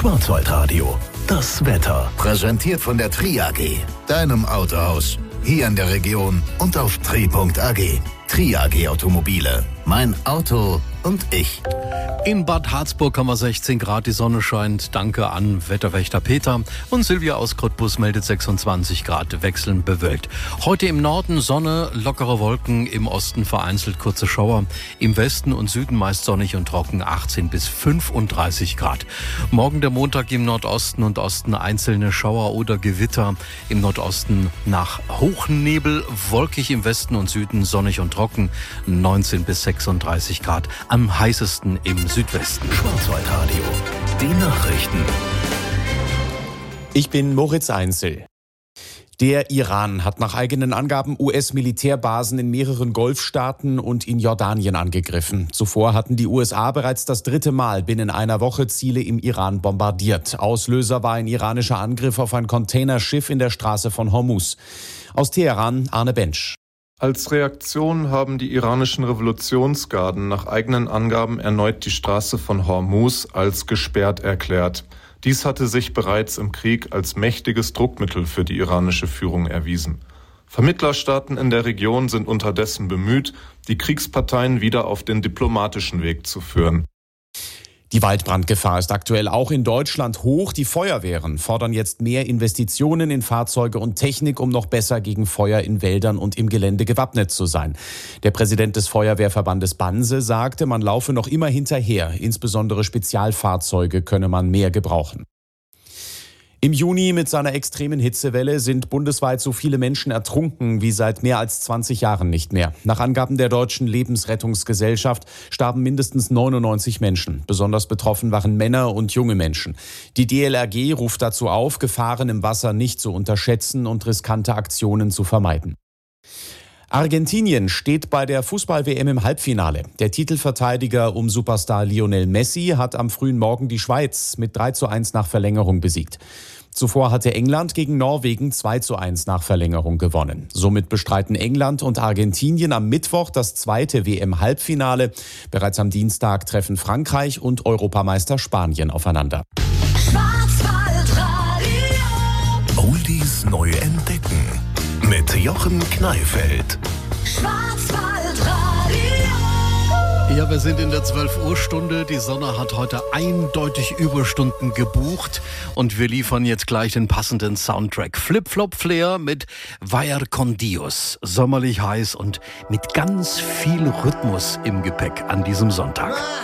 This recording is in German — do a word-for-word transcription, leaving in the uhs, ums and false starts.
Schwarzwaldradio, das Wetter. Präsentiert von der Tri A G, deinem Autohaus. Hier in der Region und auf tri punkt a g. Tri A G Automobile. Mein Auto und ich. In Bad Harzburg haben wir sechzehn Grad, die Sonne scheint. Danke an Wetterwächter Peter. Und Silvia aus Cottbus meldet sechsundzwanzig Grad, wechselnd bewölkt. Heute im Norden Sonne, lockere Wolken, im Osten vereinzelt kurze Schauer. Im Westen und Süden meist sonnig und trocken, achtzehn bis fünfunddreißig Grad. Morgen der Montag im Nordosten und Osten einzelne Schauer oder Gewitter. Im Nordosten nach Hochnebel, wolkig im Westen und Süden sonnig und trocken, neunzehn bis sechsunddreißig Grad. Am heißesten im Südwesten. Schwarzwaldradio, die Nachrichten. Ich bin Moritz Einzel. Der Iran hat nach eigenen Angaben U S-Militärbasen in mehreren Golfstaaten und in Jordanien angegriffen. Zuvor hatten die U S A bereits das dritte Mal binnen einer Woche Ziele im Iran bombardiert. Auslöser war ein iranischer Angriff auf ein Containerschiff in der Straße von Hormuz. Aus Teheran Arne Bensch. Als Reaktion haben die iranischen Revolutionsgarden nach eigenen Angaben erneut die Straße von Hormuz als gesperrt erklärt. Dies hatte sich bereits im Krieg als mächtiges Druckmittel für die iranische Führung erwiesen. Vermittlerstaaten in der Region sind unterdessen bemüht, die Kriegsparteien wieder auf den diplomatischen Weg zu führen. Die Waldbrandgefahr ist aktuell auch in Deutschland hoch. Die Feuerwehren fordern jetzt mehr Investitionen in Fahrzeuge und Technik, um noch besser gegen Feuer in Wäldern und im Gelände gewappnet zu sein. Der Präsident des Feuerwehrverbandes Banse sagte, man laufe noch immer hinterher. Insbesondere Spezialfahrzeuge könne man mehr gebrauchen. Im Juni mit seiner extremen Hitzewelle sind bundesweit so viele Menschen ertrunken wie seit mehr als zwanzig Jahren nicht mehr. Nach Angaben der Deutschen Lebensrettungsgesellschaft starben mindestens neunundneunzig Menschen. Besonders betroffen waren Männer und junge Menschen. Die D L R G ruft dazu auf, Gefahren im Wasser nicht zu unterschätzen und riskante Aktionen zu vermeiden. Argentinien steht bei der Fußball-W M im Halbfinale. Der Titelverteidiger um Superstar Lionel Messi hat am frühen Morgen die Schweiz mit drei zu eins nach Verlängerung besiegt. Zuvor hatte England gegen Norwegen zwei zu eins nach Verlängerung gewonnen. Somit bestreiten England und Argentinien am Mittwoch das zweite W M-Halbfinale. Bereits am Dienstag treffen Frankreich und Europameister Spanien aufeinander. Oldies neu entdecken. Mit Jochen Kneifeld. Ja, wir sind in der zwölf Uhr Stunde. Die Sonne hat heute eindeutig Überstunden gebucht. Und wir liefern jetzt gleich den passenden Soundtrack. Flip-Flop Flair mit Vaya con Dios. Sommerlich heiß und mit ganz viel Rhythmus im Gepäck an diesem Sonntag.